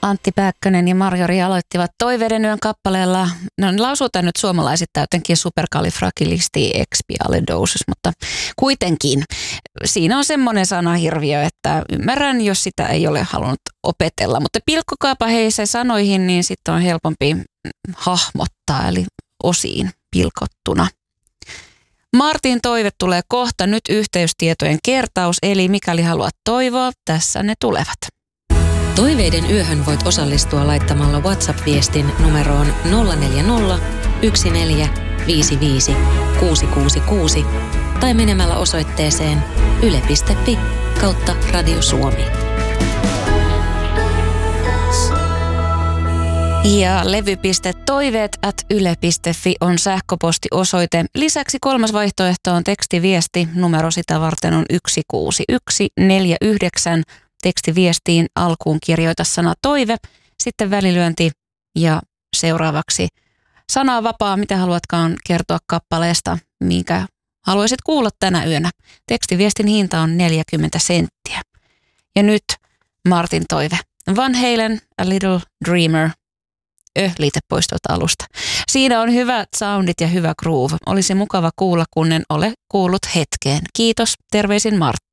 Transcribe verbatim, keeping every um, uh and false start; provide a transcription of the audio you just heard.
Antti Pääkkönen ja Marjori aloittivat Toiveiden yön kappaleella. No lausutaan nyt suomalaisittain jotenkin superkalifragilisticexpialidocious, mutta kuitenkin siinä on semmoinen sanahirviö, että ymmärrän, jos sitä ei ole halunnut opetella. Mutta pilkkokaapa hei se sanoihin, niin sitten on helpompi hahmottaa, eli osiin pilkottuna. Martin toive tulee kohta, nyt yhteystietojen kertaus, eli mikäli haluat toivoa, tässä ne tulevat. Toiveiden yöhön voit osallistua laittamalla WhatsApp-viestin numeroon nolla neljä nolla, yksi neljä, viisi viisi, kuusi kuusi kuusi tai menemällä osoitteeseen yle piste fi kautta Radio Suomi. Ja levy.toiveet at yle piste fi on sähköpostiosoite. Lisäksi kolmas vaihtoehto on tekstiviesti. Numero sitä varten on yksi kuusi yksi neljä yhdeksän. Tekstiviestiin alkuun kirjoita sana toive, sitten välilyönti ja seuraavaksi sana vapaa, mitä haluatkaan kertoa kappaleesta, minkä haluaisit kuulla tänä yönä. Tekstiviestin hinta on neljäkymmentä senttiä. Ja nyt Martin toive. Van Halen, A Little Dreamer. Ö, liite pois tuolta alusta. Siinä on hyvät soundit ja hyvä groove. Olisi mukava kuulla, kun en ole kuullut hetkeen. Kiitos, terveisin Martti.